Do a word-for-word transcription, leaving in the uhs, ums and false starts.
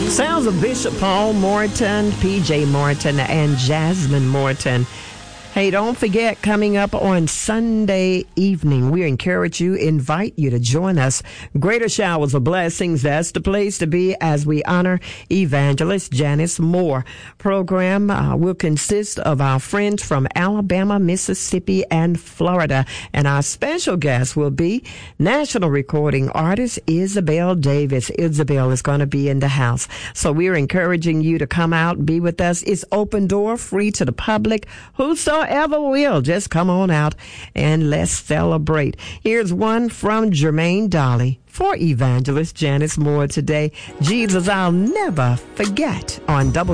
Sounds of Bishop Paul Morton, P J Morton, and Jasmine Morton. Hey, don't forget, coming up on Sunday evening, we encourage you, invite you to join us. Greater Showers of Blessings, that's the place to be as we honor Evangelist Janice Moore. Program uh, will consist of our friends from Alabama, Mississippi, and Florida. And our special guest will be national recording artist Isabel Davis. Isabel is going to be in the house. So we're encouraging you to come out, be with us. It's open door, free to the public. Whoso ever will, just come on out and let's celebrate. Here's one from Jermaine Dolly for Evangelist Janice Moore today. Jesus, I'll never forget on W.